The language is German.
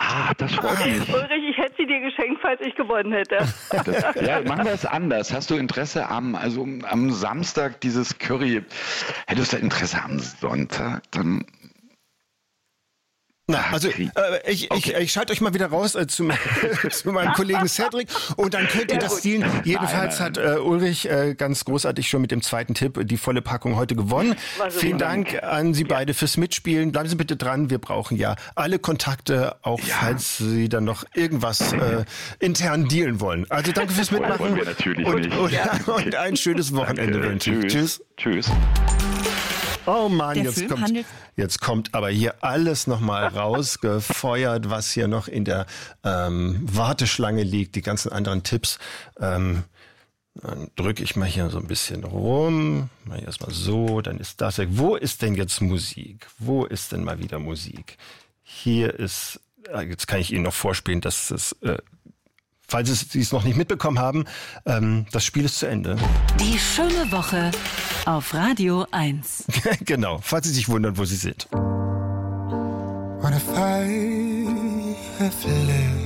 Das freut mich. Ulrich, ich hätte sie dir geschenkt, falls ich gewonnen hätte. Ja, machen wir es anders. Hast du Interesse am Samstag dieses Curry? Hättest du Interesse am Sonntag? Dann... Na, also ich schalte euch mal wieder raus zu meinem Kollegen Cedric und dann könnt ihr das zielen. Jedenfalls hat Ulrich ganz großartig schon mit dem zweiten Tipp die volle Packung heute gewonnen. Vielen Dank an Sie beide fürs Mitspielen. Bleiben Sie bitte dran, wir brauchen ja alle Kontakte, auch falls Sie dann noch irgendwas intern dealen wollen. Also danke fürs Mitmachen. Wollen wir natürlich nicht. Und ein schönes Wochenende wünsche ich. Tschüss. Oh Mann, jetzt kommt aber hier alles nochmal rausgefeuert, was hier noch in der Warteschlange liegt, die ganzen anderen Tipps. Dann drücke ich mal hier so ein bisschen rum, mal erstmal so, dann ist das weg. Wo ist denn jetzt Musik? Wo ist denn mal wieder Musik? Hier ist, jetzt kann ich Ihnen noch vorspielen, dass es... Falls Sie es noch nicht mitbekommen haben, das Spiel ist zu Ende. Die schöne Woche auf Radio 1. Genau, falls Sie sich wundern, wo Sie sind. What if I have lived